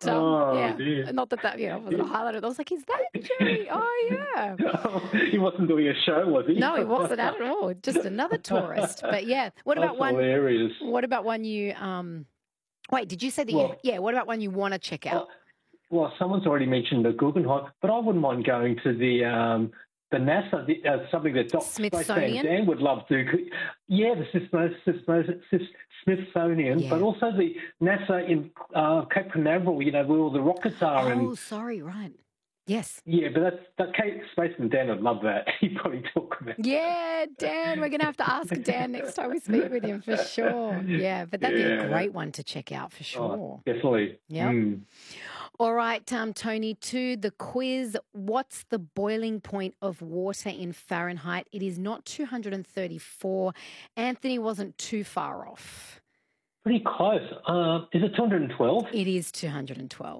Yeah, dear. not that wasn't a highlight. I was like, is that Jerry? Oh, yeah. He wasn't doing a show, was he? No, he wasn't at all. Just another tourist. But yeah, what about That's hilarious. What about one you Wait, did you say that Well, what about one you want to check out? well, someone's already mentioned the Guggenheim, but I wouldn't mind going to the NASA, something that Smithsonian? Dan would love to. Yeah, the Smithsonian, Yeah. but also the NASA in Cape Canaveral, where all the rockets are. Oh, sorry, right. Yes. Yeah, but that Kate Spaceman Dan would love that. He'd probably talk about it. Yeah, Dan. We're going to have to ask Dan next time we speak with him for sure. Yeah, but that'd be a great one to check out for sure. Oh, definitely. Yeah. All right, Tony, to the quiz. What's the boiling point of water in Fahrenheit? It is not 234. Anthony wasn't too far off. Pretty close. Is it 212? It is 212.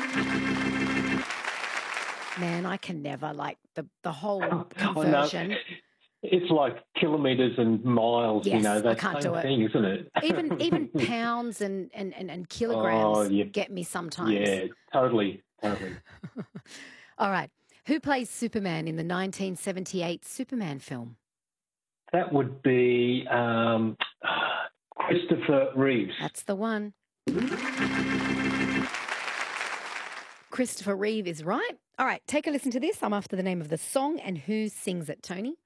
Man, I can never, the whole conversion. No. It's like kilometres and miles, Yes, that's I can't the do same it. thing, isn't it? Even pounds and kilograms get me sometimes. Yeah, totally. All right. Who plays Superman in the 1978 Superman film? That would be Christopher Reeves. That's the one. Christopher Reeve is right. All right, take a listen to this. I'm after the name of the song and who sings it, Tony.